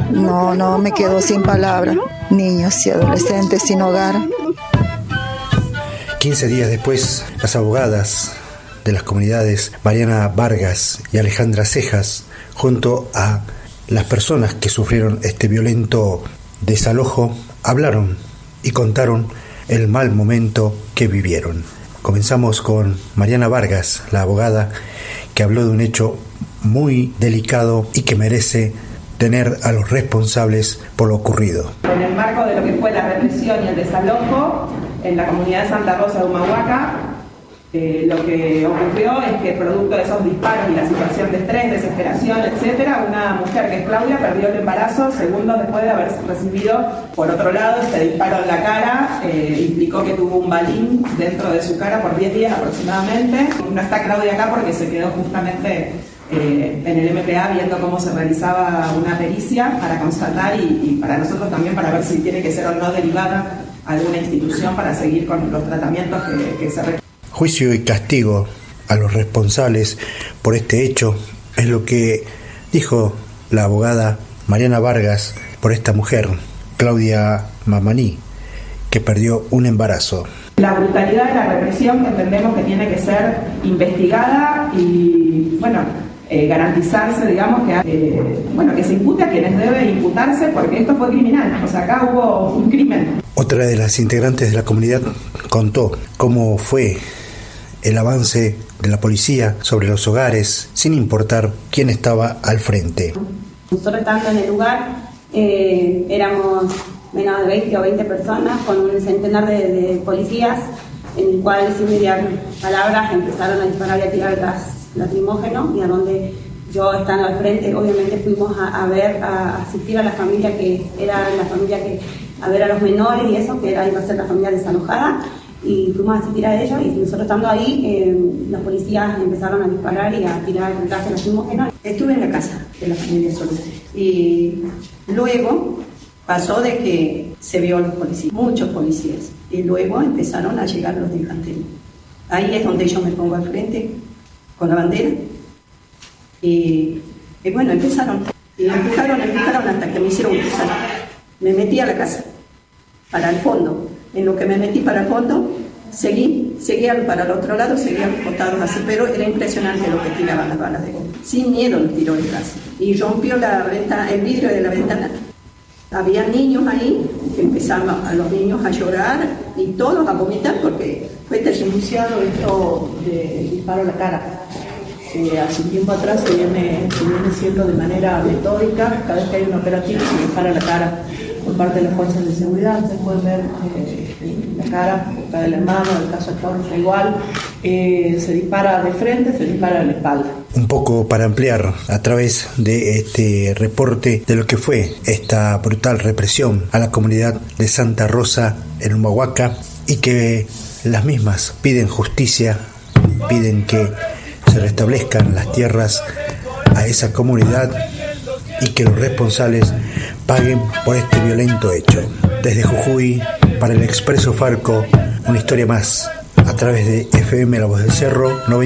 No me quedo sin palabras. Niños y adolescentes sin hogar. 15 días después, las abogadas de las comunidades Mariana Vargas y Alejandra Cejas, junto a las personas que sufrieron este violento desalojo, hablaron y contaron el mal momento que vivieron. Comenzamos con Mariana Vargas, la abogada, que habló de un hecho muy delicado y que merece tener a los responsables por lo ocurrido. En el marco de lo que fue la represión y el desalojo en la comunidad de Santa Rosa de Humahuaca, lo que ocurrió es que producto de esos disparos y la situación de estrés, desesperación, etcétera, una mujer que es Claudia perdió el embarazo segundos después de haber recibido, por otro lado, este disparo en la cara. Implicó que tuvo un balín dentro de su cara por 10 días aproximadamente. No está Claudia acá porque se quedó justamente en el MPA viendo cómo se realizaba una pericia para constatar y para nosotros también para ver si tiene que ser o no derivada a alguna institución para seguir con los tratamientos que se requieren. Juicio y castigo a los responsables por este hecho es lo que dijo la abogada Mariana Vargas por esta mujer, Claudia Mamaní, que perdió un embarazo. La brutalidad de la represión que entendemos que tiene que ser investigada y, garantizarse, digamos, que se impute a quienes debe imputarse, porque esto fue criminal. O sea, acá hubo un crimen. Otra de las integrantes de la comunidad contó cómo fue el avance de la policía sobre los hogares, sin importar quién estaba al frente. Nosotros estando en el lugar, éramos menos de 20 o 20 personas con un centenar de policías, en el cual sin mediar palabras empezaron a disparar y a tirar gas lacrimógeno, y a donde yo estando al frente obviamente fuimos a asistir a la familia que era la familia que a ver a los menores y eso, que iba a ser la familia desalojada, y fuimos a asistir a ellos, y nosotros estando ahí, los policías empezaron a disparar y a tirar gas lacrimógeno. Estuve en la casa de la familia Soler y luego pasó de que se vio a los policías, muchos policías, y luego empezaron a llegar los de infantería. Ahí es donde yo me pongo al frente con la bandera y empezaron y empujaron hasta que me hicieron cruzar. Me metí a la casa, para el fondo. En lo que me metí para el fondo, seguía para el otro lado, seguían cortados así, pero era impresionante lo que tiraban las balas de goma. Sin miedo nos tiró el gas y rompió el vidrio de la ventana. Había niños ahí que empezaban a los niños a llorar y todos a vomitar porque fue denunciado esto de disparo a la cara. Hace un tiempo atrás se viene haciendo de manera metódica. Cada vez que hay un operativo se dispara a la cara por parte de las fuerzas de seguridad. Ustedes pueden ver la cara, acá del hermano, el caso actual igual. Se dispara de frente, se dispara a la espalda. Un poco para ampliar a través de este reporte de lo que fue esta brutal represión a la comunidad de Santa Rosa en Humahuaca, y que las mismas piden justicia, piden que se restablezcan las tierras a esa comunidad y que los responsables paguen por este violento hecho. Desde Jujuy, para el Expreso Farco, una historia más, a través de FM La Voz del Cerro 90.